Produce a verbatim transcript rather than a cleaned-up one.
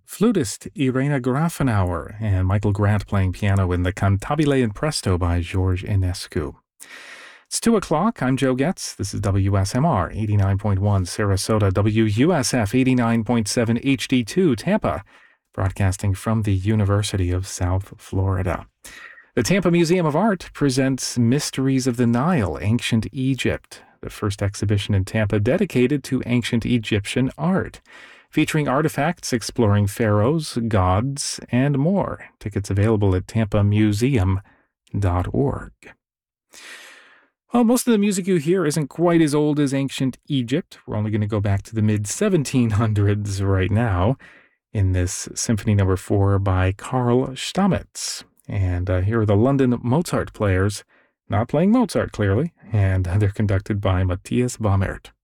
flutist Irena Grafenauer and Michael Grant playing piano in the Cantabile in Presto by George Enescu. It's two o'clock. I'm Joe Getz. This is W S M R eighty-nine point one Sarasota, W U S F eighty-nine point seven H D two Tampa, broadcasting from the University of South Florida. The Tampa Museum of Art presents Mysteries of the Nile, Ancient Egypt, the first exhibition in Tampa dedicated to ancient Egyptian art, featuring artifacts exploring pharaohs, gods, and more. Tickets available at tampa museum dot org. Well, most of the music you hear isn't quite as old as ancient Egypt. We're only going to go back to the mid seventeen hundreds right now in this Symphony Number four by Carl Stamitz. And uh, here are the London Mozart Players, not playing Mozart clearly, and they're conducted by Matthias Baumert.